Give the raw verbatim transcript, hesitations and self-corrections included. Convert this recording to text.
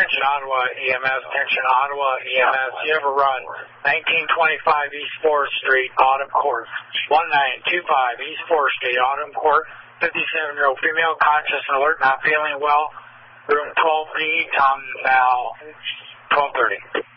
attention Ottawa E M S, attention Ottawa E M S. You have a run, nineteen twenty-five East fourth Street, Autumn Court. nineteen twenty-five East fourth Street, Autumn Court. fifty-seven-year-old female, conscious and alert, not feeling well. Room twelve B, time now twelve thirty.